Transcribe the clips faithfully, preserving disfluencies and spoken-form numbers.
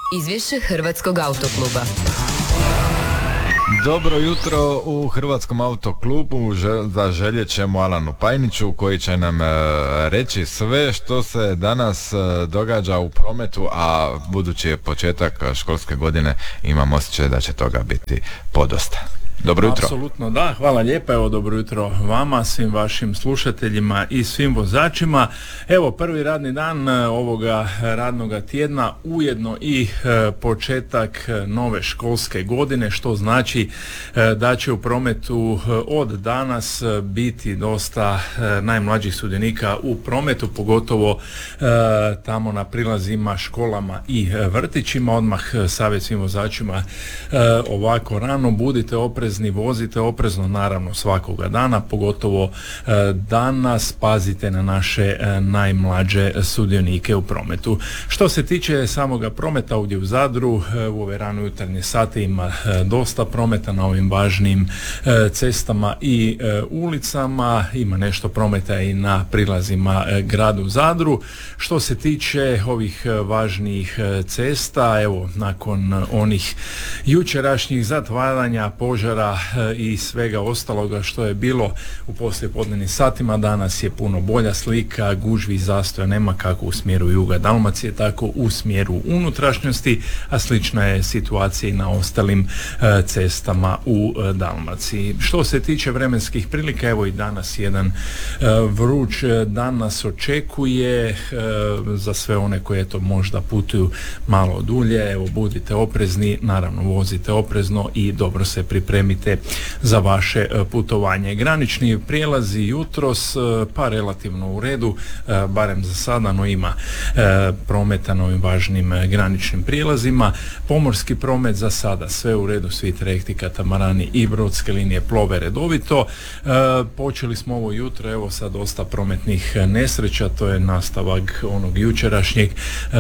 Izvješće Hrvatskog autokluba. Dobro jutro u Hrvatskom autoklubu. Za željet ćemo Alanu Pajniću koji će nam e, reći sve što se danas e, događa u prometu, a budući je početak školske godine imam osjećaj da će toga biti podosta. Dobro jutro. Apsolutno da, hvala lijepa, evo dobro jutro vama, svim vašim slušateljima i svim vozačima. Evo prvi radni dan ovoga radnoga tjedna, ujedno i e, početak nove školske godine, što znači e, da će u prometu e, od danas biti dosta e, najmlađih sudionika u prometu, pogotovo e, tamo na prilazima školama i e, vrtićima. Odmah savjet svim vozačima, e, ovako rano budite oprezni, vozite oprezno naravno svakoga dana, pogotovo e, danas pazite na naše e, najmlađe sudionike u prometu. Što se tiče samoga prometa ovdje u Zadru, e, u ove rano jutarnje sate ima e, dosta prometa na ovim važnim e, cestama i e, ulicama, ima nešto prometa i na prilazima e, gradu Zadru. Što se tiče ovih e, važnijih e, cesta, evo nakon onih jučerašnjih zatvaranja, požara i svega ostaloga što je bilo u poslijepodnevnim satima, danas je puno bolja slika, gužvi i zastoja nema kako u smjeru juga Dalmacije, tako u smjeru unutrašnjosti, a slična je situacija i na ostalim e, cestama u e, Dalmaciji. Što se tiče vremenskih prilika, evo i danas jedan e, vruć dan nas očekuje e, za sve one koje to možda putuju malo dulje. Evo budite oprezni, naravno vozite oprezno i dobro se pripremite za vaše putovanje. Granični prijelazi jutros pa relativno u redu, barem za sada, no ima prometa na ovim važnim graničnim prijelazima. Pomorski promet za sada sve u redu, svi trajekti, katamarani i brodske linije plove redovito. Počeli smo ovo jutro evo sa dosta prometnih nesreća, to je nastavak onog jučerašnjeg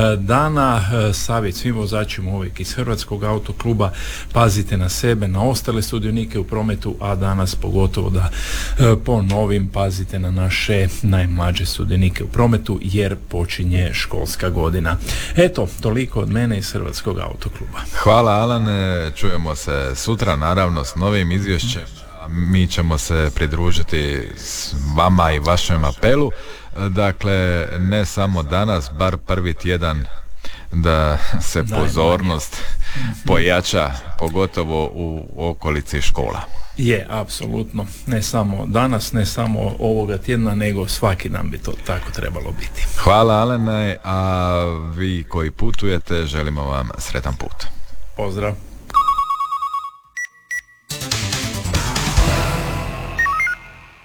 dana. Savjet svim vozačima uvijek iz Hrvatskog autokluba, pazite na sebe, na ostale sudionike u prometu, a danas pogotovo da e, ponovim, pazite na naše najmlađe sudionike u prometu jer počinje školska godina. Eto, toliko od mene iz Hrvatskog autokluba. Hvala Alane, čujemo se sutra naravno s novim izvješćem. Mi ćemo se pridružiti s vama i vašem apelu. Dakle, ne samo danas, bar prvi tjedan da se pozornost pojača, pogotovo u okolici škola. Je, apsolutno. Ne samo danas, ne samo ovoga tjedna, nego svaki dan bi to tako trebalo biti. Hvala Alene, a vi koji putujete, želimo vam sretan put. Pozdrav.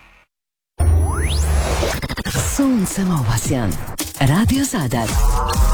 Suncem obasjan. Radio Zadar.